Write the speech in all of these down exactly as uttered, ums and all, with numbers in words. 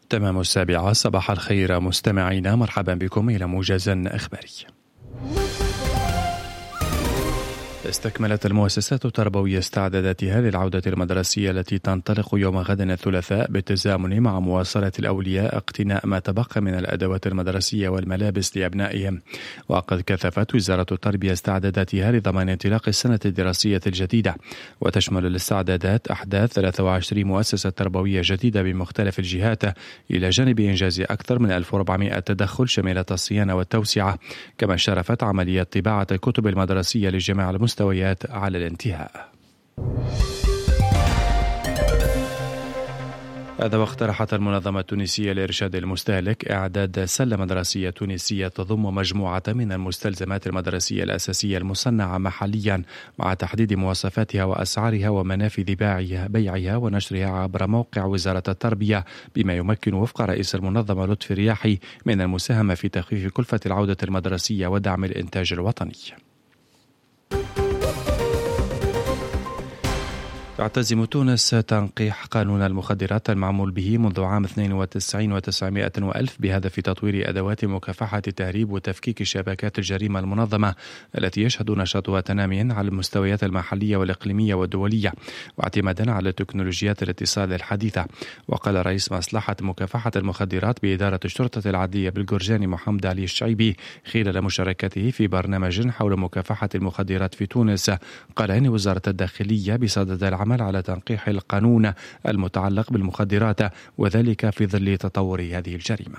تمام السابعة صباح الخير مستمعينا، مرحبا بكم إلى موجز إخباري. استكملت المؤسسات التربوية استعداداتها للعودة المدرسية التي تنطلق يوم غد الثلاثاء بالتزامن مع مواصلة الأولياء اقتناء ما تبقى من الأدوات المدرسية والملابس لأبنائهم. وقد كثفت وزارة التربية استعداداتها لضمان انطلاق السنة الدراسية الجديدة، وتشمل الاستعدادات أحداث ثلاث وعشرين مؤسسة تربوية جديدة بمختلف الجهات، إلى جانب إنجاز أكثر من ألف وأربعمائة تدخل شميلة الصيانة والتوسعة، كما شرفت عملية طباعة الكتب المدرسية لجميع المستويات على الانتهاء. هذا واقترحت المنظمة التونسية لإرشاد المستهلك إعداد سلة مدرسية تونسية تضم مجموعة من المستلزمات المدرسية الأساسية المصنعة محليا، مع تحديد مواصفاتها وأسعارها ومنافذ بيعها ونشرها عبر موقع وزارة التربية، بما يمكن وفق رئيس المنظمة لطفي الرياحي من المساهمة في تخفيف كلفة العودة المدرسية ودعم الإنتاج الوطني. تعتزم تونس تنقيح قانون المخدرات المعمول به منذ عام اثنين وتسعين وتسعمائة وألف بهدف تطوير أدوات مكافحة التهريب وتفكيك شبكات الجريمة المنظمة التي يشهد نشاطها تناميا على المستويات المحلية والإقليمية والدولية، واعتمادا على تكنولوجيات الاتصال الحديثة. وقال رئيس مصلحة مكافحة المخدرات بإدارة الشرطة العدلية بالجرجاني محمد علي الشعيبي خلال مشاركته في برنامج حول مكافحة المخدرات في تونس، قال إن وزارة الداخلية بصدد العمل على تنقيح القانون المتعلق بالمخدرات، وذلك في ظل تطور هذه الجريمة.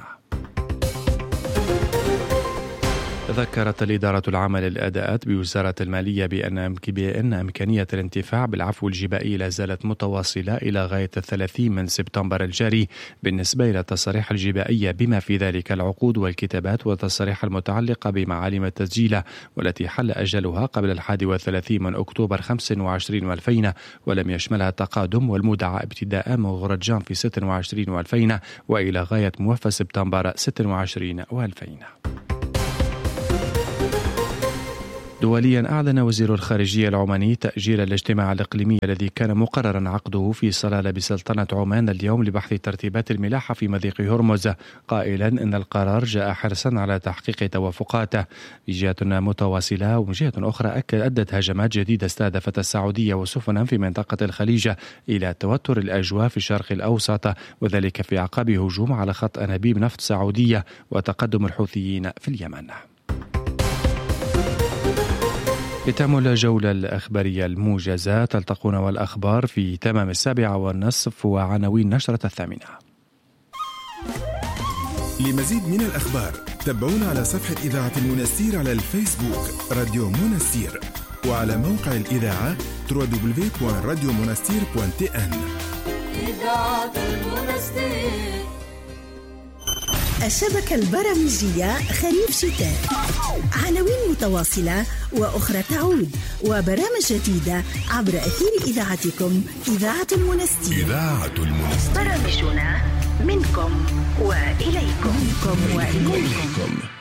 ذكرت الإدارة العامة للأداءات بوزارة المالية بأن بأن إمكانية الانتفاع بالعفو الجبائي لا زالت متواصلة إلى غاية الثلاثين من سبتمبر الجاري بالنسبة إلى التصاريح الجبائية، بما في ذلك العقود والكتابات والتصاريح المتعلقة بمعالم التسجيل، والتي حل أجلها قبل الحادي والثلاثين من أكتوبر خمسة وعشرين وألفين، ولم يشملها التقادم والمودعة ابتداء من غرجان في ستة وعشرين وألفين وإلى غاية موفى سبتمبر ستة وعشرين وألفين. دوليا، أعلن وزير الخارجية العماني تأجيل الاجتماع الإقليمي الذي كان مقررا عقده في صلالة بسلطنة عمان اليوم لبحث ترتيبات الملاحة في مضيق هرمز، قائلا إن القرار جاء حرصا على تحقيق توافقات. جهة متواصلة ومن جهة أخرى أدت هجمات جديدة استهدفت السعودية وسفنا في منطقة الخليج إلى توتر الأجواء في الشرق الأوسط، وذلك في أعقاب هجوم على خط أنابيب نفط سعودية وتقدم الحوثيين في اليمن. لتعمل الجولة الأخبارية الموجزة تلتقون والأخبار في تمام السابعة والنصف وعناوين نشرة الثامنة. لمزيد من الأخبار تابعونا على صفحة إذاعة المنستير على الفيسبوك راديو منستير، وعلى موقع الإذاعة دبليو دبليو دبليو دوت راديو منستير دوت تي إن. إذاعة المنستير، الشبكة البرامجية خريف شتاء، عناوين متواصلة وأخرى تعود، وبرامج جديدة عبر أثير إذاعتكم إذاعة المنستير. إذاعة المنستير، برامجنا منكم وإليكم, منكم وإليكم.